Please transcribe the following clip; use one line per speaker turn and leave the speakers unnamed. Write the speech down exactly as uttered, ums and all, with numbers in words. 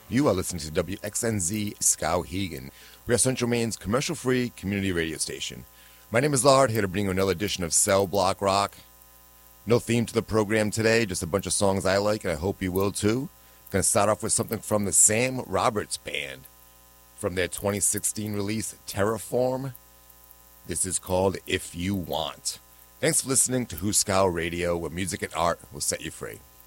You are listening to W X N Z Skowhegan. We are Central Maine's commercial-free community radio station. My name is Lard, here to bring you another edition of Cell Block Rock. No theme to the program today, just a bunch of songs I like, and I hope you will too. Going to start off with something from the Sam Roberts Band from their twenty sixteen release, Terraform. This is called If You Want. Thanks for listening to Huskow Radio, where music and art will set you free.